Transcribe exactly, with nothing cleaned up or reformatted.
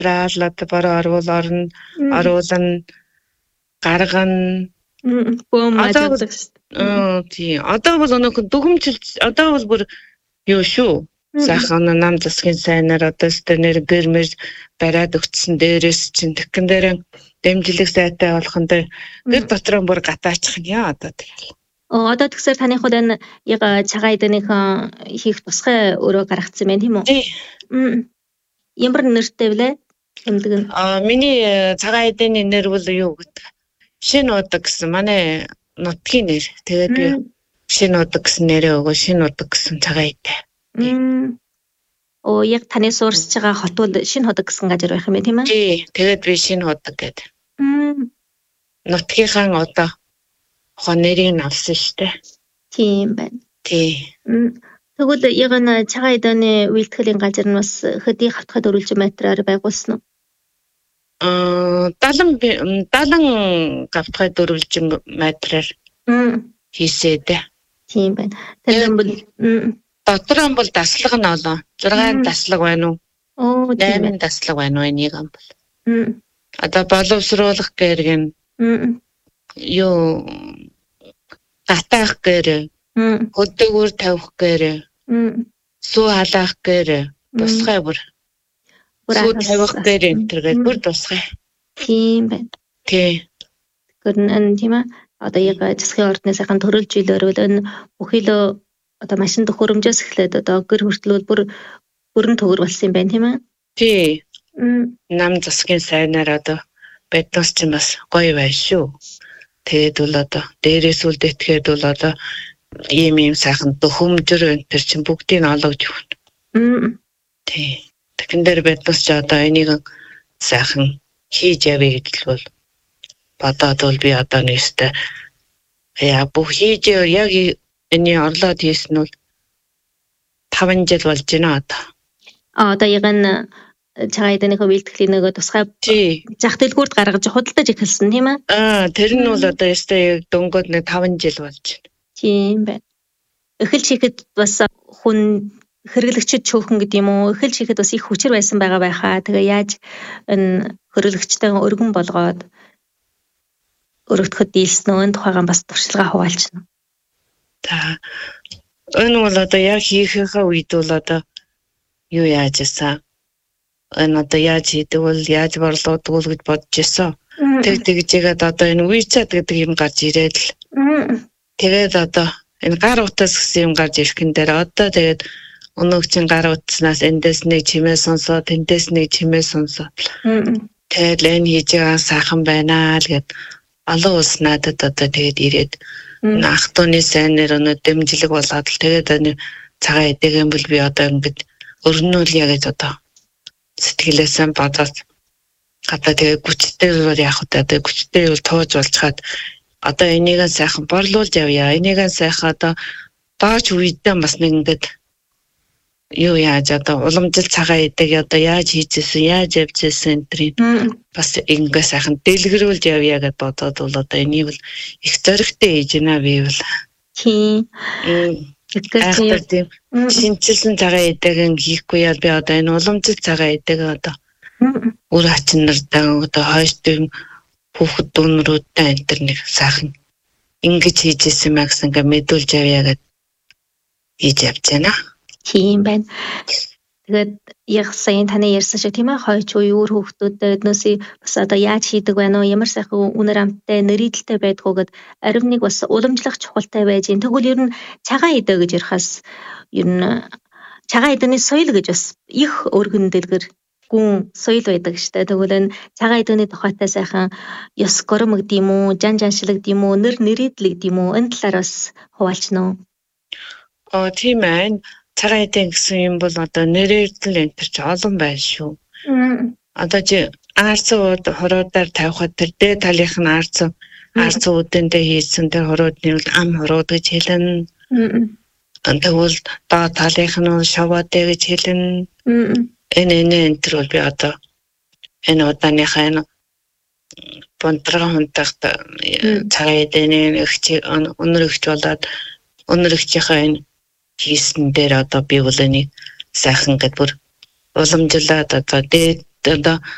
австраал одоо бороо орвол орно оруулна гаргана бөөм одоо ажилладаг шүү. Тий. Одоо бол өнөөх дүгмжилж одоо бол бүр юу шүү. Сайхан нам засгийн сайнаар одоо стенер гэрмэр бариад өгсөн дээрээс чинь тэгхэн дээр дэмжлэг сайтай болохон дээр гэр дотроо бүр гатаачих нь яа одоо тэгэл. Оо одоо тэгсээр таны хувьд энэ яг цагаан эднийхэн хийх тусгай өөрөө гаргацсан байна тийм үү? Тий. Ямар нэртэй вүлээ? Тэмдэг нь. Аа миний цагаан эдний нэр бол юу гэдэг? Шинэ удаг гэсэн манай нутгийн нэр. Тэгээд би шинэ удаг гэсэн нэрээ өгөө шинэ удаг гэсэн цагаан эдээ. Оо яг таны суурсж байгаа хот бол шинэ удаг гэсэн газар байх юм байна тийм ээ? Тий. Тэгээд би шинэ удаг гэдэг. Нутгийнхаа одоо хоо нэрийг авсан штэ. Тийм байна. Тий. Тэгвэл яг энэ цагаан эдний үйлдэхлийн газар нь бас хэдий хавтгад өрүүлж метраар байгуулсан уу? Аа далан гавтгай дөрвөлжин метрээр хийсээ дээ. Тийм байна. Тэр бол дотроо бол даслаг нь олоо. зургаан даслаг байна уу? Оо найман даслаг байна уу энийг юм бол. Одоо боловсруулах гэрэг нь юу гатаах гэрэг, хөдөөгөр тавих гэрэг, сүү халаах гэрэг, тусгай бүр. Сүү тавих гэрэг энтергээд бүр тусгай. Тийм байна. Тий. Гэрн тийм ээ. Одоо яг засгийн ордны сайхан төрөлж илэрвэл энэ бүхий л одоо машин төхөөрөмжөөс эхлээд одоо гэр хүртэл бүр бүрэн төгөр болсон юм байна тийм ээ. Тий. Нам засгийн сайнаар одоо байтус ч бас гоё байна шүү. Тэгээд бол одоо дээрээс үл дэтгээд бол одоо ийм ийм сайхан төхөмжөр энэ чинь бүгдийг олгож өгнө. Тий. Тэгэн дээр байтус ч одоо энийг сайхан хийж явъя гэдэл бол бодоод бол би одоо нэстэ яа бүх хийж яг энэ орлоод хийсэн нь таван жил болж байна одоо. А одоо яг энэ цагаан эднийхээ үйлдэхлийн нөгөө тусгай зах дэлгүүрт гаргаж худалдаж эхэлсэн тийм ээ? Аа тэр нь бол одоо ястай дөнгөд нэг таван жил болж байна. Тийм байна. Эхэлж хийхэд бас хүн хэрэглэгчд чөөхөн гэдэг юм уу? Эхэлж хийхэд бас их хүчээр байсан байгаа байхаа. Тэгээ яаж энэ хэрэглэгчтэй өргөн болгоод өргөдөхөд дийлсэн өн тухайгаан бас туршилгаа хуваалцна. За энэ бол одоо яг хийхээ үед бол одоо юу яаж ийсэн? Энэ одоо яаж хийдэг бол яаж борлуудаг вэ гэж бодож ийсэн. Тэг тэгжээгээд одоо энэ WeChat гэдэг юм гарч ирээд л. Тэгээд одоо энэ гар утас гэсэн юм гарч ирхэн дээр одоо тэгээд өнөөгчийн гар утаснаас эндээс нэг чимээ сонсоод тэндээс нэг чимээ сонсоод. Тэгээд энэ хийж байгаа сайхан байна л гэд олон улс надад одоо тэгээд ирээд ах тууны сайнэр өнө дэмжлэг болоод л тэгээд цагаан эдэгэм бол би одоо ингэж өрнүүлье гэж одоо сэтгэлээсээ бодоод одоо тэгээд хүчтэй бол яг одоо хүчтэй бол тууж болж хаад одоо энийг сайхан борлуулж явъя. Энийг сайхан одоо дооч үедээ бас нэг ингэж юу яаж одоо уламжил цагаан эдэг одоо яаж хийжсэн яаж явжсэн энэ бас ингээ сайхан дэлгэрүүлж явъя гэж бодоод бол одоо энийг бол их зоригтой хийж байна би бол. Тийм. Тэгэхээр тийм шинжилсэн цагаан эдэг хийхгүй яа би одоо энэ уламжил цагаан эдэг одоо үр ачнартай одоо хойштын хүүхэд дүүнрүүдтэй энэ төр нэг сайхан ингэж хийжсэн маа гэсэн ингээ мэдүүлж явъя гэж хийж явж байна. Тийм байна. Тэгээд яг сайн таны ярьсан шиг тийм ээ хойч уу өөр хүүхдүүдэд nëсий бас одоо яаж хийдэг байна уу ямар сайхан үнэр амттай нэрийдэлтэй байдг уу гэд ариун нэг бас уламжлах чухалтай байж гин. Тэгвэл ер нь цагаан эдэ гэж ярихаас ер нь цагаан эдэний соёл гэж бас их өргөн дэлгэр гүн соёл байдаг штэ. Тэгвэл энэ цагаан эдэний тухайтай сайхан ёс гором гэдэг юм уу жан жаншлаг гэдэг юм уу нэр нэрийдэл гэдэг юм уу энэ талаар бас хуваалцна уу? Оо тийм ээ. Цагаан эдэн гэсэн юм бол одоо нэрээдэл энэ төр ч олон байна шүү. Одоо чи арцууд хороодаар тавихад тэр дээд талынх нь арц арцуудтай хийсэн тэр хороодны бол ам хороод гэж хэлнэ. Тэгвэл доод талынх нь шаваатай гэж хэлнэ. Энэ энэ энэ төр бол би одоо энэ удааныхаа энэ бонтрага хунтагт цагаан эдэний өгч өнөр өгч болоод өнөр өгчийнхаа энэ хийсэн дээр одоо би бол энийг сайхан гэд бүр уламжлаад одоо дээд одоо